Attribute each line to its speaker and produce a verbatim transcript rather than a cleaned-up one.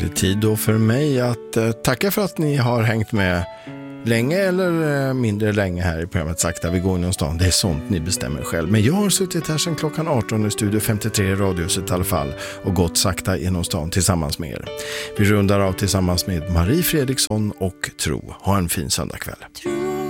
Speaker 1: det tid då för mig att eh, tacka för att ni har hängt med länge eller eh, mindre länge här i programmet Sakta vi går inom stan. Det är sånt ni bestämmer själv. Men jag har suttit här sedan klockan arton i Studio femtiotre i Radiohuset i alla fall och gått sakta genom stan tillsammans med er. Vi rundar av tillsammans med Marie Fredriksson och Tro. Ha en fin söndagkväll.